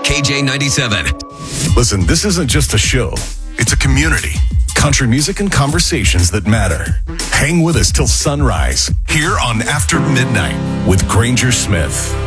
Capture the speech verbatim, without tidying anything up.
K J ninety-seven. Listen, this isn't just a show. It's a community. Country music and conversations that matter. Hang with us till sunrise here on After Midnight with Granger Smith.